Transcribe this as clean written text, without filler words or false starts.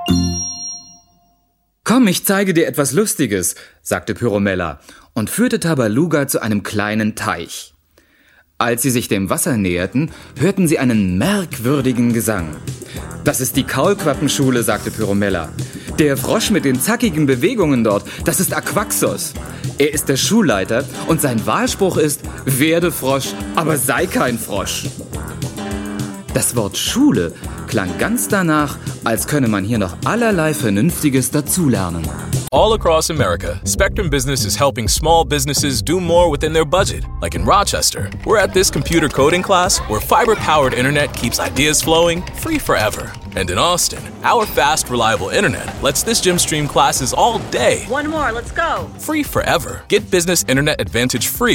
»Komm, ich zeige dir etwas Lustiges«, sagte Pyromella und führte Tabaluga zu einem kleinen Teich. Als sie sich dem Wasser näherten, hörten sie einen merkwürdigen Gesang. »Das ist die Kaulquappenschule«, sagte Pyromella. »Der Frosch mit den zackigen Bewegungen dort, das ist Aquaxos. Er ist der Schulleiter und sein Wahlspruch ist, werde Frosch, aber sei kein Frosch.« Das Wort Schule klang ganz danach, als könne man hier noch allerlei Vernünftiges dazulernen. All across America, Spectrum Business is helping small businesses do more within their budget. Like in Rochester, we're at this computer coding class where fiber-powered internet keeps ideas flowing free forever. And in Austin, our fast, reliable internet lets this gym stream classes all day. One more, let's go. Free forever. Get Business Internet Advantage free